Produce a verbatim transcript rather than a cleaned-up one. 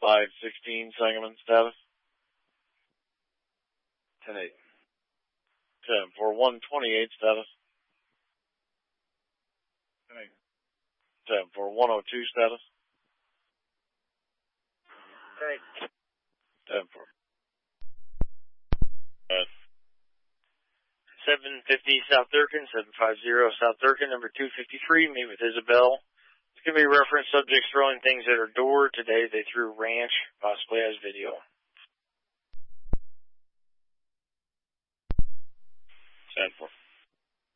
five sixteen, Sangamon status. ten eight. ten four one twenty-eight status. ten eight. ten four one oh two status. ten eight. ten four. Uh, seven fifty South Durkin, seven fifty South Durkin, number two fifty-three, meet with Isabel. It's going to be reference subjects throwing things at her door. Today they threw ranch, possibly has video. ten four.